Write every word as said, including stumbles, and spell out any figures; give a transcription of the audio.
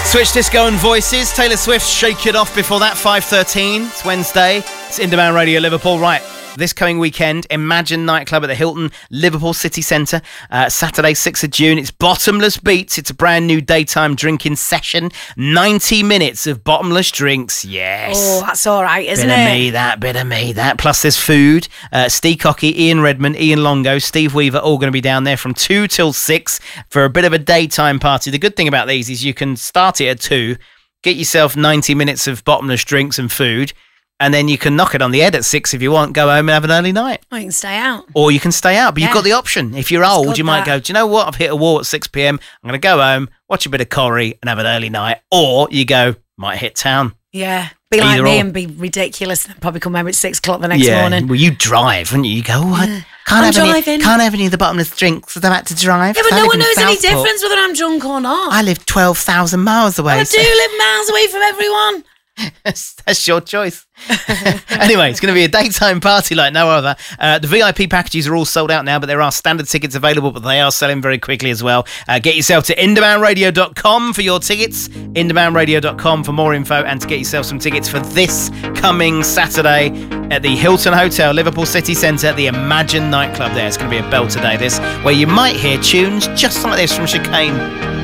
Switch Disco and Voices. Taylor Swift, Shake It Off before that, five thirteen. It's Wednesday. It's Indemand Radio Liverpool. Right, this coming weekend, Imagine Nightclub at the Hilton, Liverpool City Centre. Uh, Saturday, sixth of June. It's Bottomless Beats. It's a brand new daytime drinking session. ninety minutes of bottomless drinks. Yes. Oh, that's all right, isn't bit it? Bit of me, that, bit of me, that. Plus there's food. Uh, Steve Cocky, Ian Redmond, Ian Longo, Steve Weaver, all going to be down there from two till six for a bit of a daytime party. The good thing about these is you can start it at two, get yourself ninety minutes of bottomless drinks and food, and then you can knock it on the head at six if you want, go home and have an early night. Or you can stay out. Or you can stay out, but Yeah. you've got the option. If you're It's old, got you might that. go, do you know what? I've hit a wall at six p.m. I'm going to go home, watch a bit of Corrie and have an early night. Or you go, might hit town. Yeah. Be like Either me or. and be ridiculous and then probably come home at six o'clock the next yeah. morning. Well, you drive, wouldn't you? You go, oh, I can't, I'm have any, driving. can't have any of the bottomless drinks because I'm about to drive. Yeah, but 'cause I no live one in knows any Southport. difference whether I'm drunk or not. I live twelve thousand miles away. I so- do live miles away from everyone. That's, that's your choice. Anyway, it's going to be a daytime party like no other. Uh, the V I P packages are all sold out now, but there are standard tickets available, but they are selling very quickly as well. Uh, get yourself to indemand radio dot com for your tickets, indemand radio dot com for more info, and to get yourself some tickets for this coming Saturday at the Hilton Hotel, Liverpool City Centre, the Imagine Nightclub there. It's going to be a belter day, this, where you might hear tunes just like this from Chicane.